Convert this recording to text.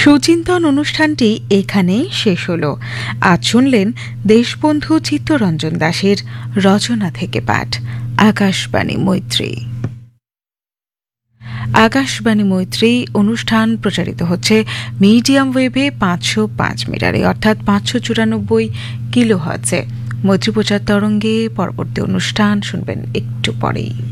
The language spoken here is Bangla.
সুচিন্তন অনুষ্ঠানটি এখানে শেষ হলো। আজ শুনলেন দেশবন্ধু চিত্তরঞ্জন দাশের রচনা থেকে পাঠ। আকাশবাণী মৈত্রী। আকাশবাণী মৈত্রী অনুষ্ঠান প্রচারিত হচ্ছে মিডিয়াম ওয়েভে 505 মিটারে অর্থাৎ 594 কিলোহার্টজে। মৈত্রী প্রচার তরঙ্গে পরবর্তী অনুষ্ঠান শুনবেন একটু পরেই।